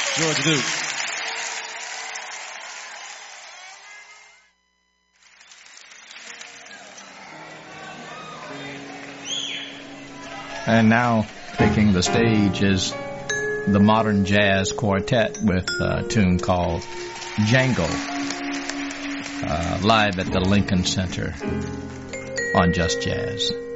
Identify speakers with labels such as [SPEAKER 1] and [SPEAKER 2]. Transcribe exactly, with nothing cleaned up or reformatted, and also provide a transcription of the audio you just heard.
[SPEAKER 1] George Duke.
[SPEAKER 2] And now taking the stage is the Modern Jazz Quartet with a tune called Django, uh, live at the Lincoln Center on Just Jazz.